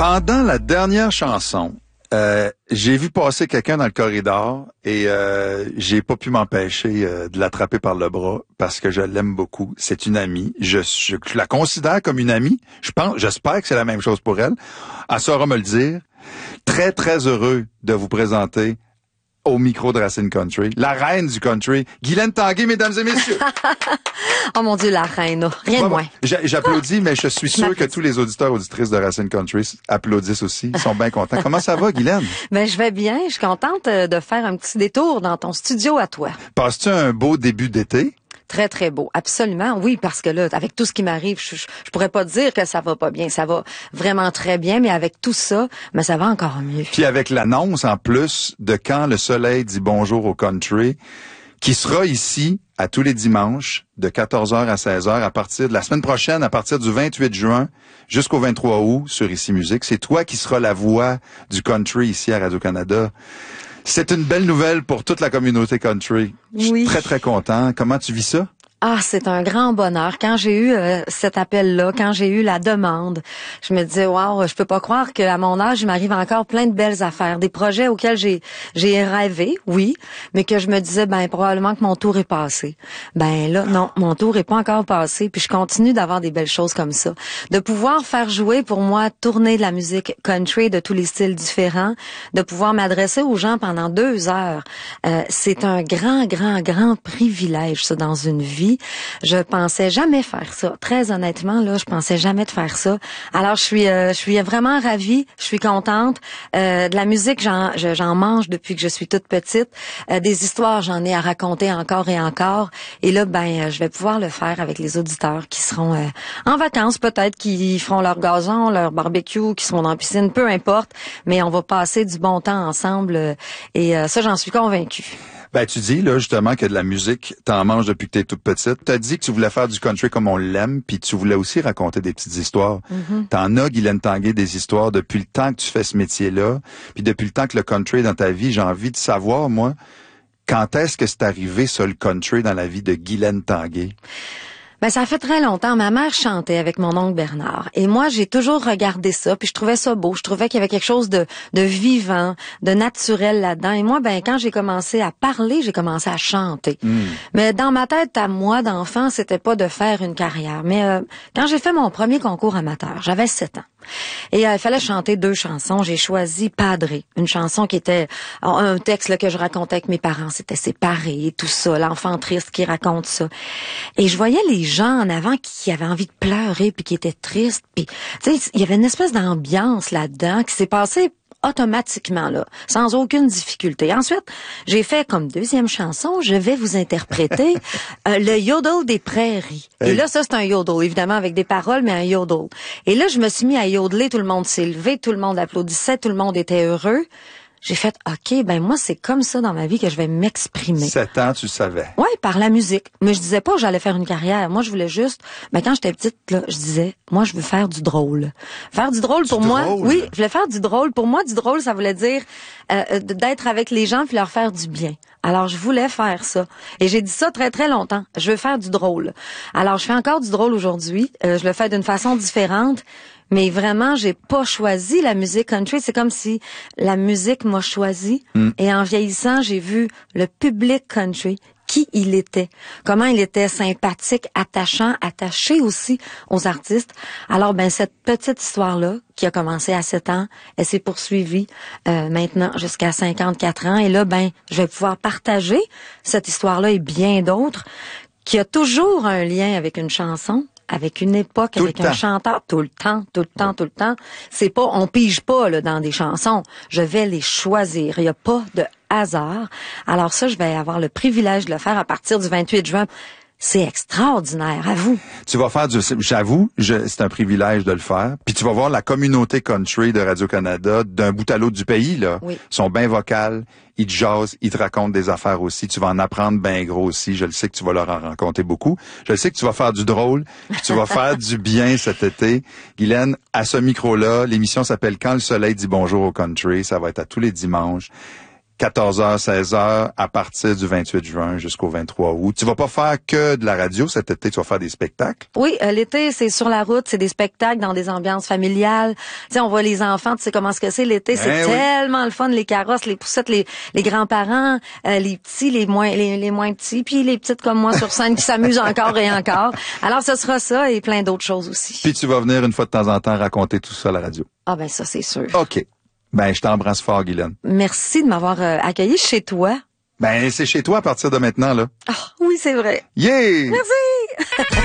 Pendant la dernière chanson, j'ai vu passer quelqu'un dans le corridor et j'ai pas pu m'empêcher de l'attraper par le bras parce que je l'aime beaucoup. C'est une amie. Je la considère comme une amie. J'espère que c'est la même chose pour elle. Elle saura me le dire. Très, très heureux de vous présenter au micro de Racine Country, la reine du country, Guylaine Tanguay, mesdames et messieurs. Oh mon Dieu, la reine, rien de moins. J'applaudis, mais je suis sûr que tous les auditeurs auditrices de Racine Country applaudissent aussi. Ils sont bien contents. Comment ça va, Guylaine? Ben, je vais bien. Je suis contente de faire un petit détour dans ton studio à toi. Passes-tu un beau début d'été? Très, très beau. Absolument. Oui, parce que là, avec tout ce qui m'arrive, je pourrais pas dire que ça va pas bien. Ça va vraiment très bien, mais avec tout ça, mais ça va encore mieux. Puis avec l'annonce, en plus, de Quand le soleil dit bonjour au country, qui sera ici à tous les dimanches, de 14h à 16h, à partir de la semaine prochaine, à partir du 28 juin jusqu'au 23 août, sur Ici Musique. C'est toi qui seras la voix du country ici à Radio-Canada. C'est une belle nouvelle pour toute la communauté country. Je suis très, très content. Comment tu vis ça? Ah, c'est un grand bonheur. Quand j'ai eu cet appel-là, quand j'ai eu la demande, je me disais, wow, je peux pas croire qu'à mon âge, il m'arrive encore plein de belles affaires, des projets auxquels j'ai rêvé, oui, mais que je me disais, ben probablement que mon tour est passé. Ben là, non, mon tour est pas encore passé, puis je continue d'avoir des belles choses comme ça. De pouvoir faire jouer pour moi, tourner de la musique country de tous les styles différents, de pouvoir m'adresser aux gens pendant 2 heures, c'est un grand, grand, grand privilège, ça, dans une vie. Je pensais jamais faire ça. Très honnêtement, là, je pensais jamais de faire ça. Alors, je suis vraiment ravie. Je suis contente. De la musique, j'en mange depuis que je suis toute petite. Des histoires, j'en ai à raconter encore et encore. Et là, ben, je vais pouvoir le faire avec les auditeurs qui seront en vacances, peut-être, qui feront leur gazon, leur barbecue, qui seront dans la piscine, peu importe. Mais on va passer du bon temps ensemble. Et ça, j'en suis convaincue. Ben, tu dis, là, justement, que de la musique, t'en manges depuis que t'es toute petite. T'as dit que tu voulais faire du country comme on l'aime, puis tu voulais aussi raconter des petites histoires. T'en as, Guylaine Tanguay, des histoires depuis le temps que tu fais ce métier-là, puis depuis le temps que le country est dans ta vie. J'ai envie de savoir, moi, quand est-ce que c'est arrivé, ça, le country, dans la vie de Guylaine Tanguay? Ben, ça fait très longtemps. Ma mère chantait avec mon oncle Bernard. Et moi, j'ai toujours regardé ça, puis je trouvais ça beau. Je trouvais qu'il y avait quelque chose de vivant, de naturel là-dedans. Et moi, ben, quand j'ai commencé à parler, j'ai commencé à chanter. Mais dans ma tête, à moi, d'enfant, c'était pas de faire une carrière. Mais quand j'ai fait mon premier concours amateur, j'avais 7 ans. Et il fallait chanter 2 chansons. J'ai choisi Padré, une chanson qui était un texte là, que je racontais avec mes parents. C'était séparé et tout ça, l'enfant triste qui raconte ça. Et je voyais les gens en avant qui avaient envie de pleurer puis qui étaient tristes. Puis, tu sais, il y avait une espèce d'ambiance là-dedans qui s'est passée automatiquement, là, sans aucune difficulté. Ensuite, j'ai fait comme deuxième chanson, je vais vous interpréter le yodel des prairies. Hey. Et là, ça, c'est un yodel, évidemment, avec des paroles, mais un yodel. Et là, je me suis mis à yodeler, tout le monde s'est levé, tout le monde applaudissait, tout le monde était heureux. J'ai fait, OK, ben moi, c'est comme ça dans ma vie que je vais m'exprimer. 7 ans, tu savais. Oui, par la musique. Mais je disais pas que j'allais faire une carrière. Moi, je voulais juste... Ben, quand j'étais petite, là, je disais, moi, je veux faire du drôle. Faire du drôle pour moi... Oui, je voulais faire du drôle. Pour moi, du drôle, ça voulait dire d'être avec les gens puis leur faire du bien. Alors, je voulais faire ça. Et j'ai dit ça très, très longtemps. Je veux faire du drôle. Alors, je fais encore du drôle aujourd'hui. Je le fais d'une façon différente. Mais vraiment, j'ai pas choisi la musique country. C'est comme si la musique m'a choisi. Et en vieillissant, j'ai vu le public country, qui il était, comment il était sympathique, attachant, attaché aussi aux artistes. Alors, ben cette petite histoire-là, qui a commencé à 7 ans, elle s'est poursuivie maintenant jusqu'à 54 ans. Et là, ben, je vais pouvoir partager cette histoire-là et bien d'autres, qui a toujours un lien avec une chanson, avec une époque, avec un chanteur, tout le temps. C'est pas, on pige pas là dans des chansons. Je vais les choisir. Il y a pas de hasard. Alors ça, je vais avoir le privilège de le faire à partir du 28 juin. C'est extraordinaire, à vous. Tu vas faire j'avoue, c'est un privilège de le faire. Puis tu vas voir la communauté country de Radio-Canada d'un bout à l'autre du pays, là. Oui. Ils sont bien vocales, ils te jasent, ils te racontent des affaires aussi. Tu vas en apprendre bien gros aussi. Je le sais que tu vas leur en raconter beaucoup. Je le sais que tu vas faire du drôle, puis tu vas faire du bien cet été. Guylaine, à ce micro-là, l'émission s'appelle Quand le soleil dit bonjour au country. Ça va être à tous les dimanches. 14h, 16h, à partir du 28 juin jusqu'au 23 août. Tu vas pas faire que de la radio cet été, tu vas faire des spectacles? Oui, l'été, c'est sur la route, c'est des spectacles dans des ambiances familiales. Tu sais, on voit les enfants, tu sais comment ce que c'est l'été, c'est tellement le fun, les carrosses, les poussettes, les grands-parents, les petits, les moins petits, puis les petites comme moi sur scène qui s'amusent encore et encore. Alors, ce sera ça et plein d'autres choses aussi. Puis tu vas venir une fois de temps en temps raconter tout ça à la radio. Ah ben ça, c'est sûr. OK. Ben, je t'embrasse fort, Guylaine. Merci de m'avoir accueilli chez toi. Ben, c'est chez toi à partir de maintenant, là. Ah, oui, c'est vrai. Yeah! Merci!